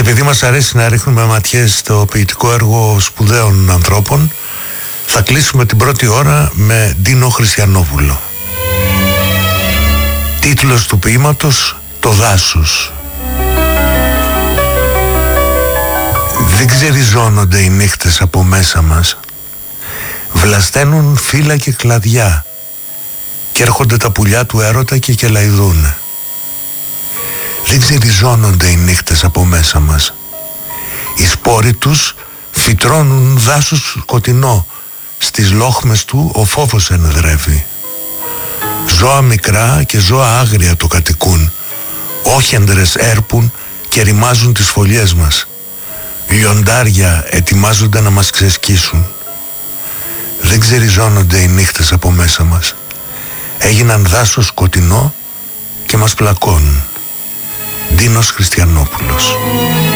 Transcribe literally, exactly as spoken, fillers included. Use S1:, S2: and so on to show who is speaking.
S1: επειδή μας αρέσει να ρίχνουμε ματιές στο ποιητικό έργο σπουδαίων ανθρώπων, θα κλείσουμε την πρώτη ώρα με Ντίνο Χριστιανόπουλο. Τίτλος του ποίηματος «Το δάσος». Δεν ξεριζώνονται οι νύχτες από μέσα μας. Βλασταίνουν φύλλα και κλαδιά και έρχονται τα πουλιά του έρωτα και κελαϊδούν. Δεν ξεριζώνονται οι νύχτες από μέσα μας. Οι σπόροι τους φυτρώνουν δάσος σκοτεινό. Στις λόχμες του ο φόβος ενδρεύει. Ζώα μικρά και ζώα άγρια το κατοικούν. Όχεντρες έρπουν και ρημάζουν τις φωλιές μας. Λιοντάρια ετοιμάζονται να μας ξεσκίσουν. Δεν ξεριζώνονται οι νύχτες από μέσα μας. Έγιναν δάσος σκοτεινό και μας πλακώνουν. Ντίνος Χριστιανόπουλος.